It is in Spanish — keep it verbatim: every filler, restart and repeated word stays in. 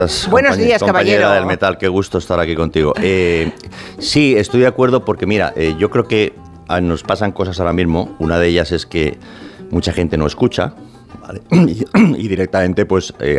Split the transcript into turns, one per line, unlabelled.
Buenos días,
compañera
caballero.
del metal, qué gusto estar aquí contigo. Eh, sí, estoy de acuerdo porque mira, eh, yo creo que ah, nos pasan cosas ahora mismo. Una de ellas es que mucha gente no escucha, ¿vale? y, y directamente pues eh,